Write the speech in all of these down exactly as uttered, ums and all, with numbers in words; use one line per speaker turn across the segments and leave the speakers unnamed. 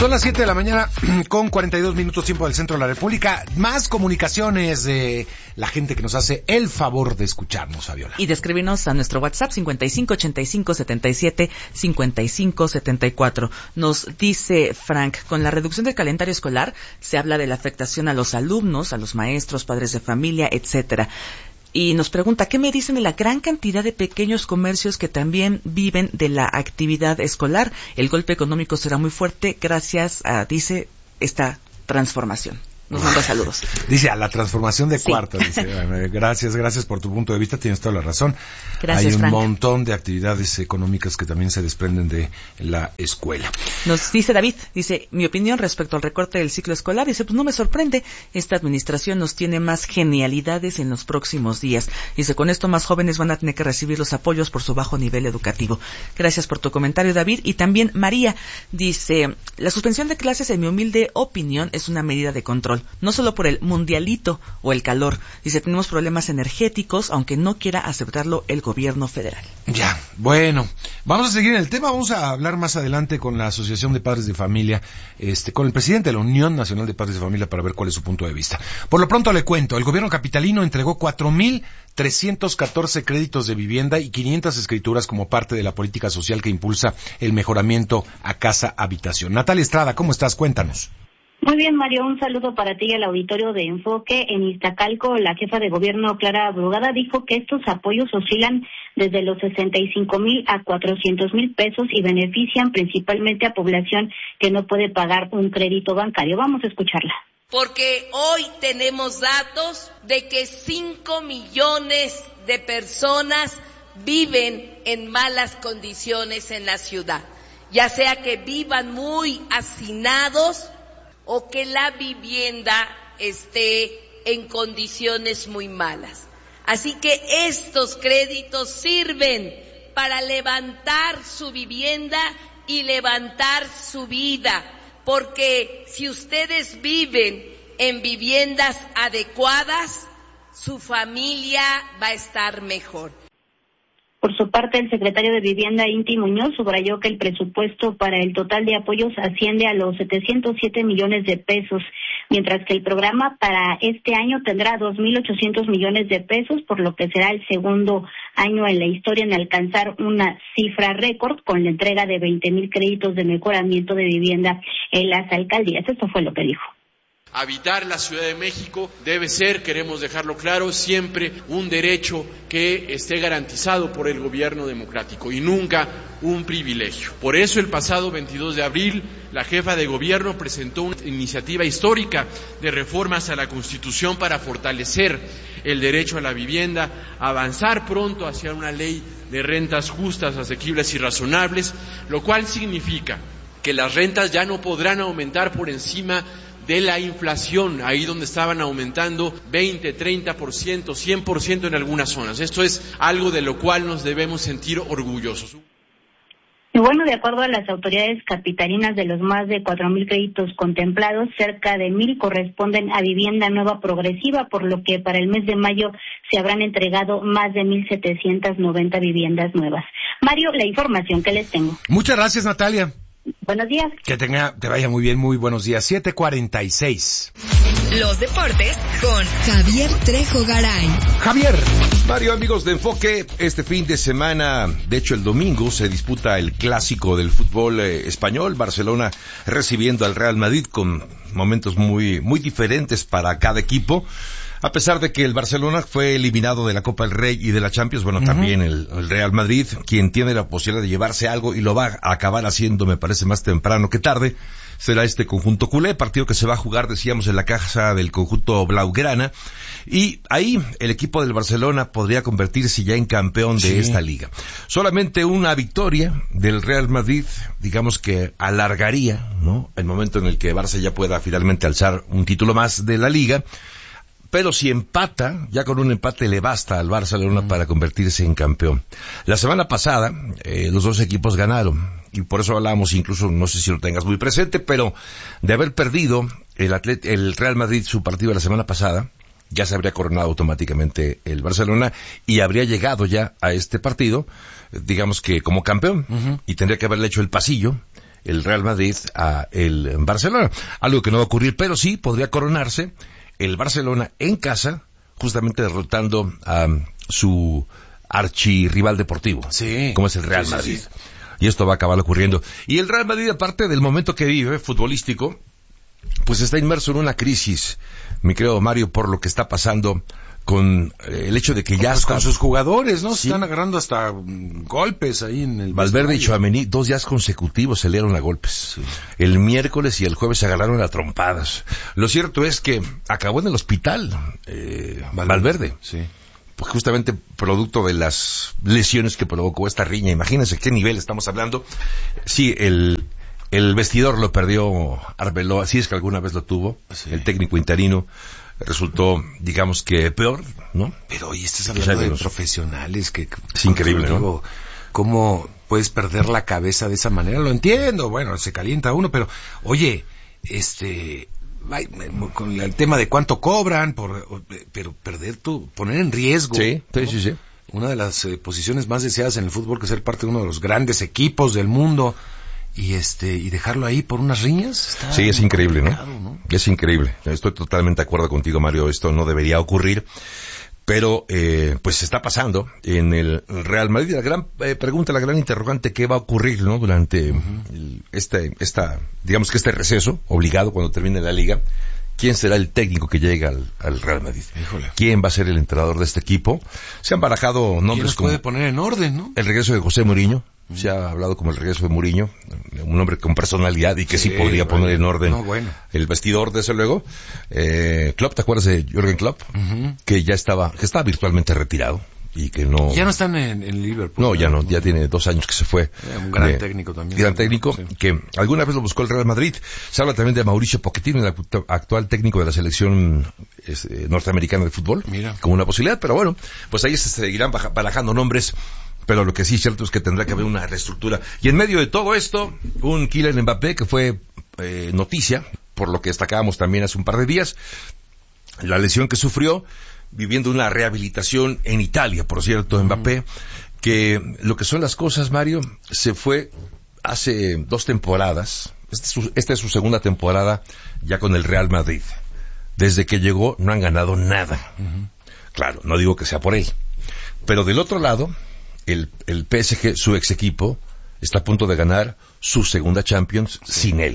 Son las siete de la mañana con cuarenta y dos minutos tiempo del centro de la República. Más comunicaciones de la gente que nos hace el favor de escucharnos, Fabiola.
Y de escribirnos a nuestro WhatsApp cincuenta y cinco ochenta y cinco setenta y siete cincuenta y cinco setenta y cuatro. Nos dice Frank, con la reducción del calendario escolar se habla de la afectación a los alumnos, a los maestros, padres de familia, etcétera. Y nos pregunta, ¿qué me dicen de la gran cantidad de pequeños comercios que también viven de la actividad escolar? El golpe económico será muy fuerte gracias a, dice, esta transformación. Nos manda saludos.
Dice, a la transformación de
sí.
cuarto. Dice, gracias, gracias por tu punto de vista, tienes toda la razón.
Gracias,
Hay un
Frank.
montón de actividades económicas que también se desprenden de la escuela.
Nos dice David, dice, mi opinión respecto al recorte del ciclo escolar, dice, pues no me sorprende, esta administración nos tiene más genialidades en los próximos días. Dice, con esto más jóvenes van a tener que recibir los apoyos por su bajo nivel educativo. Gracias por tu comentario, David. Y también María dice, la suspensión de clases, en mi humilde opinión, es una medida de control. No solo por el mundialito o el calor. Dice, tenemos problemas energéticos, aunque no quiera aceptarlo el gobierno federal.
Ya, bueno, vamos a seguir en el tema. Vamos a hablar más adelante con la Asociación de Padres de Familia, este, con el presidente de la Unión Nacional de Padres de Familia para ver cuál es su punto de vista. Por lo pronto le cuento, el gobierno capitalino entregó cuatro mil trescientos catorce créditos de vivienda y quinientas escrituras como parte de la política social que impulsa el mejoramiento a casa habitación. Natalia Estrada, ¿cómo estás? Cuéntanos.
Muy bien, Mario, un saludo para ti y al auditorio de Enfoque. En Iztacalco, la jefa de gobierno, Clara Brugada, dijo que estos apoyos oscilan desde los sesenta y cinco mil a cuatrocientos mil pesos y benefician principalmente a población que no puede pagar un crédito bancario. Vamos a escucharla.
Porque hoy tenemos datos de que cinco millones de personas viven en malas condiciones en la ciudad, ya sea que vivan muy hacinados o que la vivienda esté en condiciones muy malas. Así que estos créditos sirven para levantar su vivienda y levantar su vida, porque si ustedes viven en viviendas adecuadas, su familia va a estar mejor.
Por su parte, el secretario de Vivienda, Inti Muñoz, subrayó que el presupuesto para el total de apoyos asciende a los setecientos siete millones de pesos, mientras que el programa para este año tendrá dos mil ochocientos millones de pesos, por lo que será el segundo año en la historia en alcanzar una cifra récord con la entrega de veinte mil créditos de mejoramiento de vivienda en las alcaldías. Esto fue lo que dijo.
Habitar la Ciudad de México debe ser, queremos dejarlo claro, siempre un derecho que esté garantizado por el gobierno democrático y nunca un privilegio. Por eso el pasado veintidós de abril, la jefa de gobierno presentó una iniciativa histórica de reformas a la Constitución para fortalecer el derecho a la vivienda, avanzar pronto hacia una ley de rentas justas, asequibles y razonables, lo cual significa que las rentas ya no podrán aumentar por encima de la inflación, ahí donde estaban aumentando veinte, treinta por ciento, cien por ciento en algunas zonas. Esto es algo de lo cual nos debemos sentir orgullosos.
Y bueno, de acuerdo a las autoridades capitalinas, de los más de cuatro mil créditos contemplados, cerca de mil corresponden a vivienda nueva progresiva, por lo que para el mes de mayo se habrán entregado más de mil setecientas noventa viviendas nuevas. Mario, la información que les tengo.
Muchas gracias, Natalia.
Buenos días.
Que tenga, te vaya muy bien, muy buenos días. siete cuarenta y seis.
Los deportes con Javier Trejo Garay.
Javier.
Mario, amigos de Enfoque, este fin de semana, de hecho el domingo, se disputa el clásico del fútbol eh, español, Barcelona recibiendo al Real Madrid con momentos muy, muy diferentes para cada equipo. A pesar de que el Barcelona fue eliminado de la Copa del Rey y de la Champions, bueno, uh-huh. también el, el Real Madrid, quien tiene la posibilidad de llevarse algo y lo va a acabar haciendo, me parece, más temprano que tarde, será este conjunto culé, partido que se va a jugar, decíamos, en la casa del conjunto blaugrana, y ahí el equipo del Barcelona podría convertirse ya en campeón de sí. esta liga. Solamente una victoria del Real Madrid, digamos que alargaría, ¿no?, el momento en el que Barça ya pueda finalmente alzar un título más de la liga. Pero si empata, ya con un empate le basta al Barcelona para convertirse en campeón. La semana pasada, eh, los dos equipos ganaron, y por eso hablamos, incluso, no sé si lo tengas muy presente, pero de haber perdido el, Atlet- el Real Madrid su partido la semana pasada, ya se habría coronado automáticamente el Barcelona y habría llegado ya a este partido, digamos que como campeón, uh-huh. y tendría que haberle hecho el pasillo el Real Madrid a el Barcelona. Algo que no va a ocurrir, pero sí podría coronarse el Barcelona en casa, justamente derrotando a su archirrival deportivo,
sí,
como es el Real
sí, sí,
Madrid.
sí.
Y esto va a acabar ocurriendo. Y el Real Madrid, aparte del momento que vive futbolístico, pues está inmerso en una crisis, mi querido Mario, por lo que está pasando con eh, el hecho de que ya
pues
está...
con sus jugadores, ¿no?
Sí.
Se están agarrando hasta um, golpes ahí en el
Valverde y
vestuario.
Tchouaméni, dos días consecutivos se dieron a golpes. Sí. El miércoles y el jueves se agarraron a trompadas. Lo cierto es que acabó en el hospital eh, Valverde. Valverde.
Sí.
Pues justamente producto de las lesiones que provocó esta riña. Imagínense qué nivel estamos hablando. Sí, el... El vestidor lo perdió Arbeloa, si es que alguna vez lo tuvo. Sí. El técnico interino resultó, digamos que peor, ¿no?
Pero oye, estás hablando de profesionales que...
Es increíble, ¿no?
Digo, ¿cómo puedes perder la cabeza de esa manera? Lo entiendo, bueno, se calienta uno, pero oye, este... con el tema de cuánto cobran, por, pero perder tu... poner en riesgo...
Sí, sí,
¿no?
sí, sí.
Una de las eh, posiciones más deseadas en el fútbol, que es ser parte de uno de los grandes equipos del mundo... y este y dejarlo ahí por unas riñas. Está
sí, es increíble, ¿no?
¿no?
Es increíble. Estoy totalmente de acuerdo contigo, Mario. Esto no debería ocurrir, pero eh, pues está pasando en el Real Madrid. La gran eh, pregunta, la gran interrogante, ¿qué va a ocurrir, no? Durante uh-huh. el, este, esta, digamos que este receso obligado cuando termine la liga. ¿Quién será el técnico que llega al, al Real Madrid? Híjole. ¿Quién va a ser el entrenador de este equipo? Se han barajado nombres
¿Quién los
como...
puede poner en orden, ¿no?
El regreso de José Mourinho. Se ha hablado como el regreso de Mourinho, un hombre con personalidad y que sí, sí podría bueno, poner en orden
no, bueno.
el vestidor, desde luego. Eh, Klopp, ¿te acuerdas de Jürgen Klopp? Uh-huh. Que ya estaba, que estaba virtualmente retirado y que no...
Ya no están en, en Liverpool.
No, ya no, ya tiene dos años que se fue.
Eh, un gran eh, técnico también.
Gran técnico, sí. Que alguna vez lo buscó el Real Madrid. Se habla también de Mauricio Pochettino, el actual técnico de la selección eh, norteamericana de fútbol.
Mira.
Como una posibilidad, pero bueno, pues ahí se seguirán barajando nombres. Pero lo que sí es cierto es que tendrá que haber una reestructura. Y en medio de todo esto, un Kylian Mbappé que fue eh, noticia, por lo que destacábamos también hace un par de días, la lesión que sufrió, viviendo una rehabilitación en Italia, por cierto, Mbappé, que lo que son las cosas, Mario, se fue hace dos temporadas, esta es su, esta es su segunda temporada ya con el Real Madrid. Desde que llegó no han ganado nada. Uh-huh. Claro, no digo que sea por él. Pero del otro lado... El, el P S G, su ex equipo, está a punto de ganar su segunda Champions sí. sin él,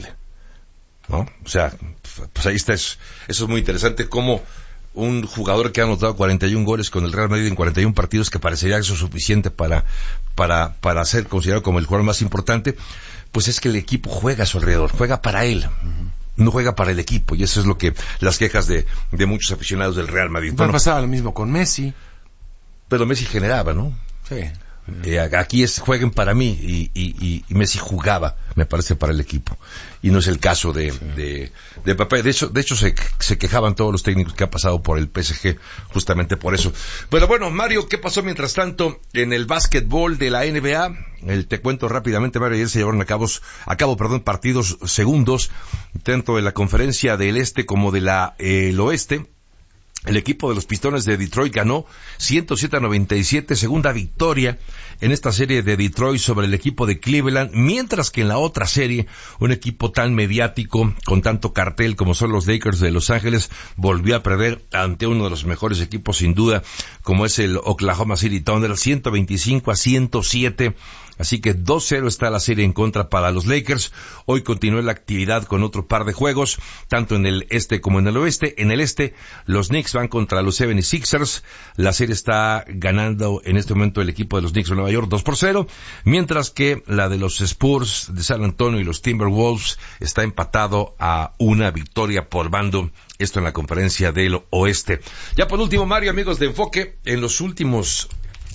¿no? O sea, pues ahí está, es, eso es muy interesante, como un jugador que ha anotado cuarenta y un goles con el Real Madrid en cuarenta y un partidos, que parecería eso suficiente para, para, para ser considerado como el jugador más importante, pues es que el equipo juega a su alrededor, juega para él. Uh-huh. No juega para el equipo, y eso es lo que, las quejas de, de muchos aficionados del Real Madrid.
Bueno, pasaba lo mismo con Messi.
Pero Messi generaba, ¿no?
Sí.
Eh, aquí es jueguen para mí y, y, y Messi jugaba, me parece, para el equipo, y no es el caso de sí. de, de Mbappé. De hecho, de hecho se, se quejaban todos los técnicos que han pasado por el P S G justamente por eso. Pero bueno, Mario, ¿qué pasó mientras tanto en el básquetbol de la N B A? El, te cuento rápidamente, Mario, ayer se llevaron a cabo, a cabo, perdón, partidos segundos tanto de la conferencia del este como de la eh, el oeste. El equipo de los Pistones de Detroit ganó ciento siete a noventa y siete, segunda victoria en esta serie de Detroit sobre el equipo de Cleveland, mientras que en la otra serie, un equipo tan mediático, con tanto cartel como son los Lakers de Los Ángeles, volvió a perder ante uno de los mejores equipos sin duda, como es el Oklahoma City Thunder, ciento veinticinco a ciento siete. Así que dos cero está la serie en contra para los Lakers. Hoy continúa la actividad con otro par de juegos, tanto en el este como en el oeste. En el este, los Knicks van contra los setenta y seis ers. La serie está ganando en este momento el equipo de los Knicks de Nueva York dos por cero, mientras que la de los Spurs de San Antonio y los Timberwolves está empatado a una victoria por bando. Esto en la conferencia del oeste. Ya por último, Mario, amigos de Enfoque, en los últimos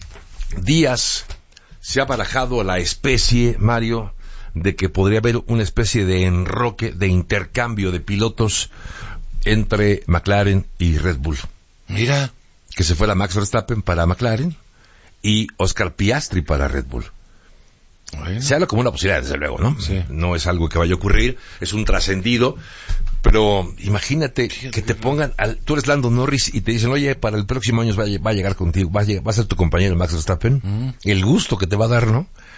días se ha barajado la especie, Mario, de que podría haber una especie de enroque, de intercambio de pilotos entre McLaren y Red Bull.
Mira.
Que se fuera Max Verstappen para McLaren y Oscar Piastri para Red Bull. Bueno. Se habla como una posibilidad, desde luego, ¿no?
Sí.
No es algo que vaya a ocurrir, es un trascendido, pero imagínate que te pongan, al, tú eres Lando Norris y te dicen, oye, para el próximo año va a, va a llegar contigo, va a, llegar, va a ser tu compañero Max Verstappen, mm. el gusto que te va a dar, ¿no?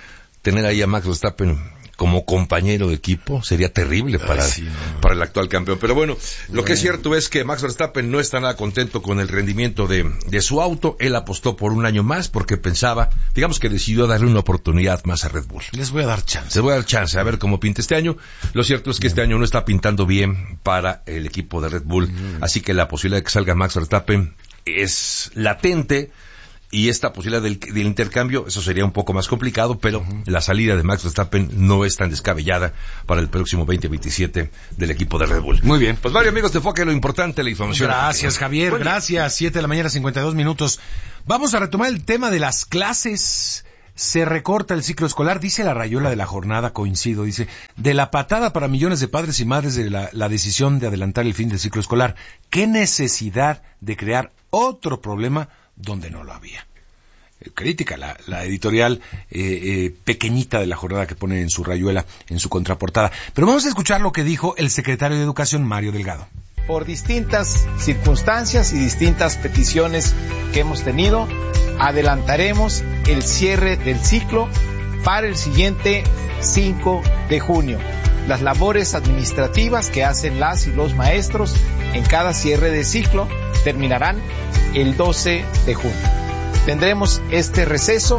tener ahí a Max Verstappen como compañero de equipo sería terrible para,
Ay, sí, no.
para el actual campeón. Pero bueno, lo bueno. que es cierto es que Max Verstappen no está nada contento con el rendimiento de, de su auto. Él apostó por un año más porque pensaba, digamos que decidió darle una oportunidad más a Red Bull.
Les voy a dar chance.
Les voy a dar chance a ver cómo pinta este año. Lo cierto es que este año no está pintando bien para el equipo de Red Bull. Mm. Así que la posibilidad de que salga Max Verstappen es latente. Y esta posibilidad del, del intercambio, eso sería un poco más complicado, pero uh-huh. la salida de Max Verstappen no es tan descabellada para el próximo veinte veintisiete del equipo de Red Bull.
Muy bien.
Pues varios amigos de Foque, lo importante, la información.
Gracias, Javier, bueno, gracias. Siete de la mañana, cincuenta y dos minutos. Vamos a retomar el tema de las clases. Se recorta el ciclo escolar, dice la rayuela de la jornada, coincido, dice, de la patada para millones de padres y madres de la, la decisión de adelantar el fin del ciclo escolar. ¿Qué necesidad de crear otro problema donde no lo había? Crítica la, la editorial eh, eh, pequeñita de la jornada que pone en su rayuela, en su contraportada. Pero vamos a escuchar lo que dijo el secretario de Educación, Mario Delgado.
Por distintas circunstancias y distintas peticiones que hemos tenido, adelantaremos el cierre del ciclo para el siguiente cinco de junio. Las labores administrativas que hacen las y los maestros en cada cierre de ciclo terminarán el doce de junio. Tendremos este receso.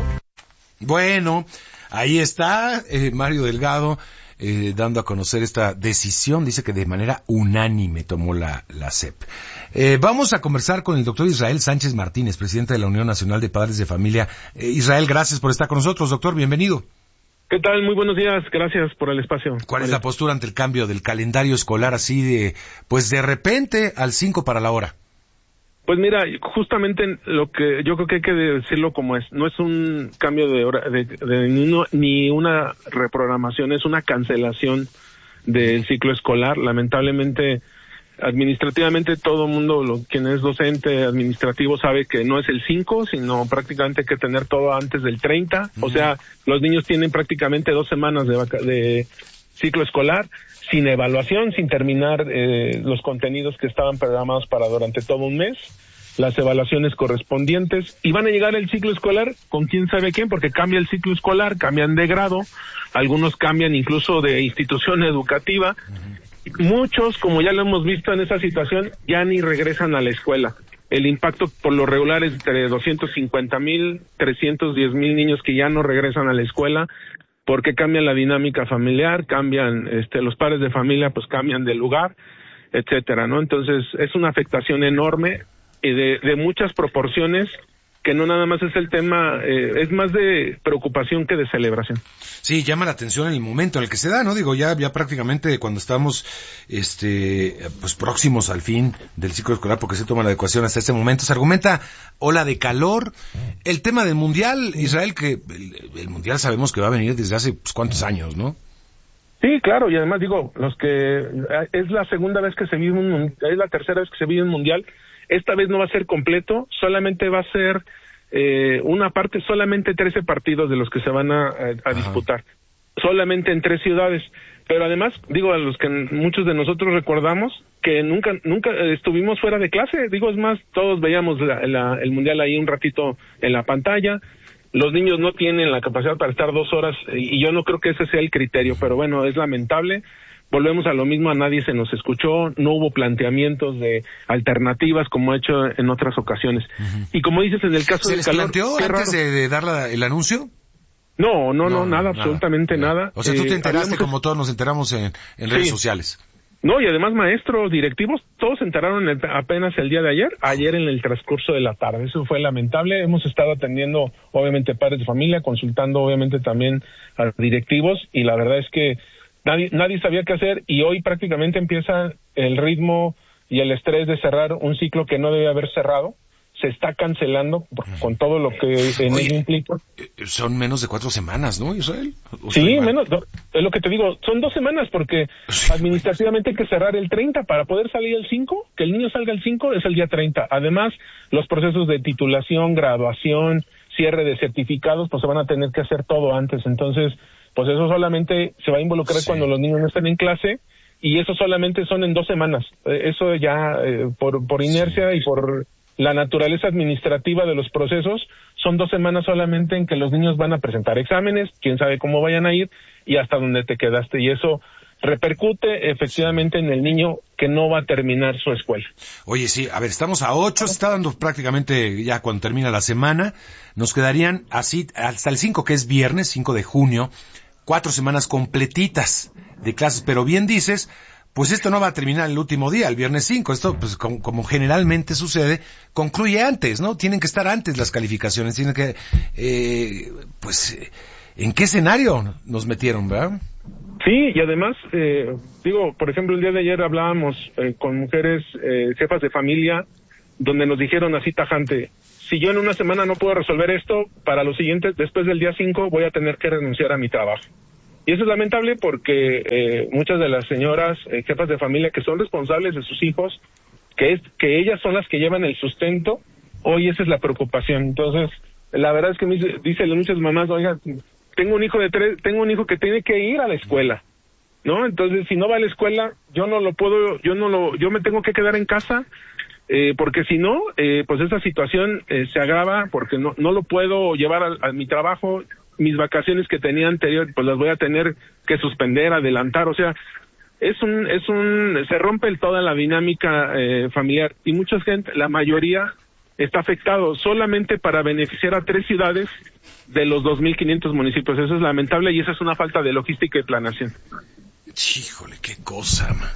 Bueno, ahí está eh, Mario Delgado eh, dando a conocer esta decisión. Dice que de manera unánime tomó la, la S E P. Eh, vamos a conversar con el doctor Israel Sánchez Martínez, presidente de la Unión Nacional de Padres de Familia. Eh, Israel, gracias por estar con nosotros, doctor, bienvenido.
¿Qué tal? Muy buenos días, gracias por el espacio.
¿Cuál es la postura ante el cambio del calendario escolar así de, pues de repente al cinco para la hora?
Pues mira, justamente lo que yo creo que hay que decirlo como es, no es un cambio de hora, de, de ni, uno, ni una reprogramación, es una cancelación del ciclo escolar. Lamentablemente, administrativamente todo el mundo, lo, quien es docente administrativo sabe que no es el cinco, sino prácticamente hay que tener todo antes del treinta. Uh-huh. O sea, los niños tienen prácticamente dos semanas de, vaca- de ciclo escolar, sin evaluación, sin terminar eh, los contenidos que estaban programados para durante todo un mes, las evaluaciones correspondientes, y van a llegar el ciclo escolar con quién sabe quién, porque cambia el ciclo escolar, cambian de grado, algunos cambian incluso de institución educativa, uh-huh. Muchos, como ya lo hemos visto en esa situación, ya ni regresan a la escuela. El impacto por lo regular es entre doscientos cincuenta mil, trescientos diez mil niños que ya no regresan a la escuela, porque cambian la dinámica familiar, cambian, este, los padres de familia pues cambian de lugar, etcétera, ¿no? Entonces es una afectación enorme y de, de muchas proporciones que no nada más es el tema, eh, es más de preocupación que de celebración.
Sí, llama la atención el momento en el que se da, ¿no? Digo, ya ya prácticamente cuando estamos este pues próximos al fin del ciclo escolar, porque se toma la adecuación hasta este momento, se argumenta ola de calor, el tema del Mundial, Israel, que el, el Mundial sabemos que va a venir desde hace pues, cuántos años, ¿no?
Sí, claro, y además digo, los que es la segunda vez que se vive un, es la tercera vez que se vive un Mundial. Esta vez no va a ser completo, solamente va a ser eh, una parte, solamente trece partidos de los que se van a, a, a disputar, solamente en tres ciudades. Pero además, digo, a los que muchos de nosotros recordamos que nunca nunca estuvimos fuera de clase, digo, es más, todos veíamos la, la, el Mundial ahí un ratito en la pantalla. Los niños no tienen la capacidad para estar dos horas y yo no creo que ese sea el criterio, pero bueno, es lamentable. Volvemos a lo mismo, a nadie se nos escuchó, no hubo planteamientos de alternativas como ha hecho en otras ocasiones. Uh-huh. Y como dices, en el caso del calor...
¿Se les planteó antes de, de dar la, el anuncio?
No, no, no, no nada, nada, absolutamente nada. nada.
O sea, tú te enteraste
eh,
como todos nos enteramos en, en redes sí. sociales.
No, y además maestros, directivos, todos se enteraron el, apenas el día de ayer, ayer en el transcurso de la tarde. Eso fue lamentable. Hemos estado atendiendo, obviamente, padres de familia, consultando, obviamente, también a directivos, y la verdad es que Nadie, nadie sabía qué hacer y hoy prácticamente empieza el ritmo y el estrés de cerrar un ciclo que no debe haber cerrado. Se está cancelando con todo lo que en Oye, ello implica.
Son menos de cuatro semanas, ¿no, Israel?
Sí, menos, es lo que te digo, son dos semanas porque administrativamente hay que cerrar el treinta para poder salir el cinco, que el niño salga el cinco es el día treinta. Además, los procesos de titulación, graduación, cierre de certificados, pues se van a tener que hacer todo antes, entonces... pues eso solamente se va a involucrar sí. cuando los niños no estén en clase, y eso solamente son en dos semanas. Eh, eso ya, eh, por por inercia sí. y por la naturaleza administrativa de los procesos, son dos semanas solamente en que los niños van a presentar exámenes, quién sabe cómo vayan a ir y hasta dónde te quedaste, y eso repercute efectivamente en el niño que no va a terminar su escuela.
Oye, sí, a ver, estamos a ocho, se está dando prácticamente ya cuando termina la semana, nos quedarían así hasta el cinco, que es viernes, cinco de junio, cuatro semanas completitas de clases, pero bien dices, pues esto no va a terminar el último día, el viernes cinco, esto pues como, como generalmente sucede, concluye antes, ¿no? Tienen que estar antes las calificaciones, tienen que, eh, pues, ¿en qué escenario nos metieron, verdad?
Sí, y además, eh, digo, por ejemplo, el día de ayer hablábamos eh, con mujeres eh, jefas de familia, donde nos dijeron así tajante, si yo en una semana no puedo resolver esto, para los siguientes, después del día cinco, voy a tener que renunciar a mi trabajo. Y eso es lamentable porque eh, muchas de las señoras eh, jefas de familia que son responsables de sus hijos, que es que ellas son las que llevan el sustento, hoy esa es la preocupación. Entonces, la verdad es que me dice, dicen muchas mamás, oiga, tengo un hijo de tres, tengo un hijo que tiene que ir a la escuela, ¿no? Entonces, si no va a la escuela, yo no lo puedo, yo no lo, yo me tengo que quedar en casa, eh, porque si no, eh, pues esta situación eh, se agrava, porque no, no lo puedo llevar a, a mi trabajo, mis vacaciones que tenía anterior, pues las voy a tener que suspender, adelantar, o sea, es un, es un, se rompe toda la dinámica eh, familiar, y mucha gente, la mayoría, está afectado solamente para beneficiar a tres ciudades de los dos mil quinientos municipios. Eso es lamentable y esa es una falta de logística y planeación.
Híjole, qué cosa, man.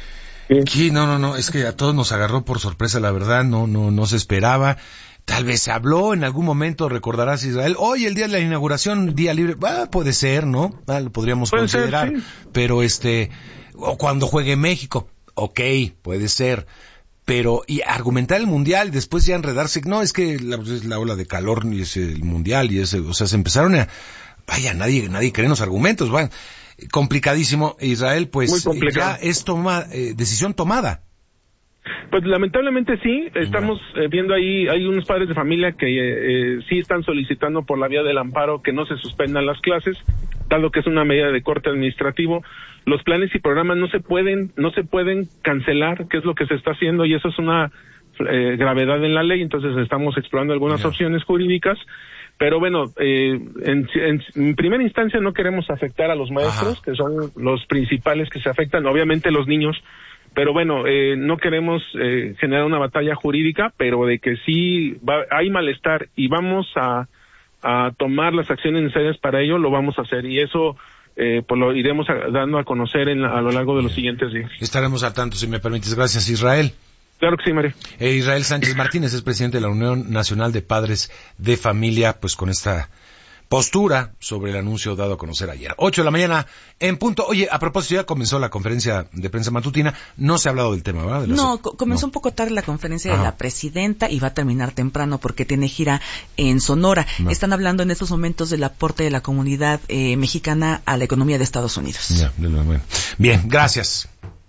Sí. No, no, no, es que a todos nos agarró por sorpresa, la verdad, no, no, no se esperaba. Tal vez se habló en algún momento, recordarás, Israel, hoy el día de la inauguración, día libre, ah, puede ser, ¿no? Ah, lo podríamos puede considerar, ser, sí. Pero este, o cuando juegue México, ok, puede ser. Pero, y argumentar el mundial, después ya enredarse, no, es que la, es la ola de calor y es el mundial y ese, o sea, se empezaron a, vaya, nadie, nadie cree en los argumentos, vaya, complicadísimo, Israel, pues ya es toma, eh, decisión tomada.
Pues lamentablemente sí, estamos eh, viendo ahí, hay unos padres de familia que eh, sí están solicitando por la vía del amparo que no se suspendan las clases, dado que es una medida de corte administrativo. Los planes y programas no se pueden, no se pueden cancelar, que es lo que se está haciendo, y eso es una eh, gravedad en la ley, entonces estamos explorando algunas yeah. opciones jurídicas, pero bueno, eh, en, en, en primera instancia no queremos afectar a los maestros, Ajá. que son los principales que se afectan, obviamente los niños, pero bueno, eh, no queremos eh, generar una batalla jurídica, pero de que sí va, hay malestar y vamos a, a tomar las acciones necesarias para ello, lo vamos a hacer, y eso eh, pues lo iremos a, dando a conocer en la, a lo largo de los siguientes días.
Estaremos al tanto, si me permites. Gracias, Israel.
Claro que sí, María.
Eh, Israel Sánchez Martínez es presidente de la Unión Nacional de Padres de Familia, pues con esta postura sobre el anuncio dado a conocer ayer. Ocho de la mañana en punto. Oye, a propósito, ya comenzó la conferencia de prensa matutina. No se ha hablado del tema, ¿verdad? De
no, co- comenzó no. un poco tarde la conferencia Ajá. de la presidenta y va a terminar temprano porque tiene gira en Sonora. No. Están hablando en estos momentos del aporte de la comunidad eh, mexicana a la economía de Estados Unidos.
Ya, bueno. Bien, gracias.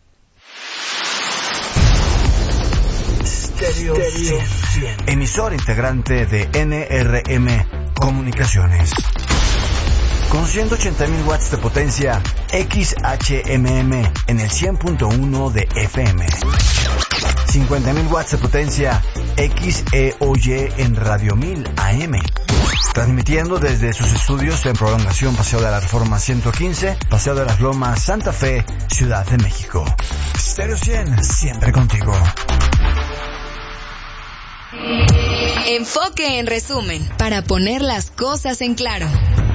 Stereo cien, emisor integrante de N R M Comunicaciones. Con ciento ochenta mil watts de potencia, X H M M en el cien punto uno de F M. cincuenta mil watts de potencia, X E O Y en Radio mil A M. Transmitiendo desde sus estudios en prolongación Paseo de la Reforma ciento quince, Paseo de las Lomas, Santa Fe, Ciudad de México. Stereo cien, siempre contigo.
Enfoque en resumen, para poner las cosas en claro.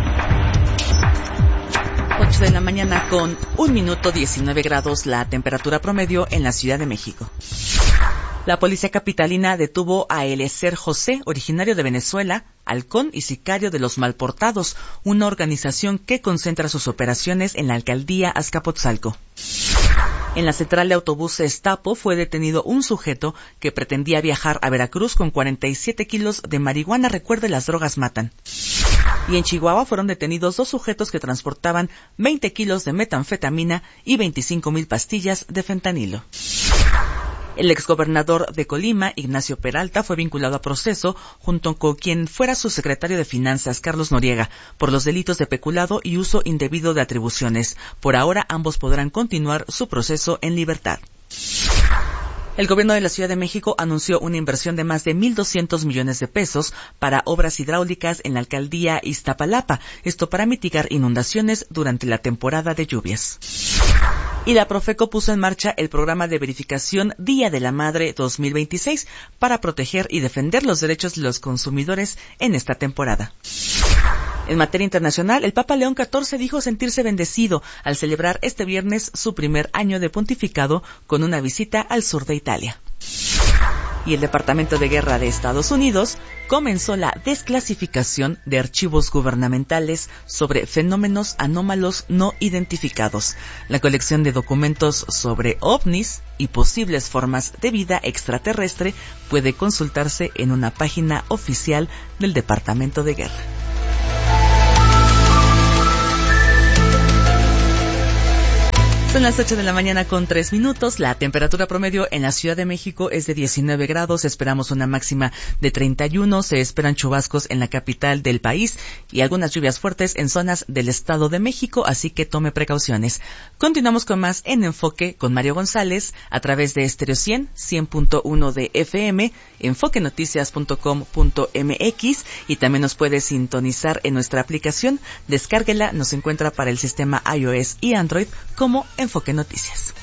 ocho de la mañana con un minuto, diecinueve grados la temperatura promedio en la Ciudad de México. La policía capitalina detuvo a Eliezer José, originario de Venezuela, halcón y sicario de los Malportados, una organización que concentra sus operaciones en la alcaldía Azcapotzalco. En la central de autobuses Tapo fue detenido un sujeto que pretendía viajar a Veracruz con cuarenta y siete kilos de marihuana. Recuerde, las drogas matan. Y en Chihuahua fueron detenidos dos sujetos que transportaban veinte kilos de metanfetamina y veinticinco mil pastillas de fentanilo. El exgobernador de Colima, Ignacio Peralta, fue vinculado a proceso junto con quien fuera su secretario de Finanzas, Carlos Noriega, por los delitos de peculado y uso indebido de atribuciones. Por ahora, ambos podrán continuar su proceso en libertad. El gobierno de la Ciudad de México anunció una inversión de más de mil doscientos millones de pesos para obras hidráulicas en la alcaldía Iztapalapa, esto para mitigar inundaciones durante la temporada de lluvias. Y la Profeco puso en marcha el programa de verificación Día de la Madre dos mil veintiséis para proteger y defender los derechos de los consumidores en esta temporada. En materia internacional, el Papa León catorce dijo sentirse bendecido al celebrar este viernes su primer año de pontificado con una visita al sur de Italia. Y el Departamento de Guerra de Estados Unidos comenzó la desclasificación de archivos gubernamentales sobre fenómenos anómalos no identificados. La colección de documentos sobre ovnis y posibles formas de vida extraterrestre puede consultarse en una página oficial del Departamento de Guerra. Son las ocho de la mañana con tres minutos. La temperatura promedio en la Ciudad de México es de diecinueve grados. Esperamos una máxima de treinta y uno. Se esperan chubascos en la capital del país y algunas lluvias fuertes en zonas del Estado de México, así que tome precauciones. Continuamos con más en Enfoque con Mario González a través de Estéreo cien, cien punto uno de F M, enfoque noticias punto com punto m x y también nos puede sintonizar en nuestra aplicación. Descárguela, nos encuentra para el sistema iOS y Android como Enfoque Noticias.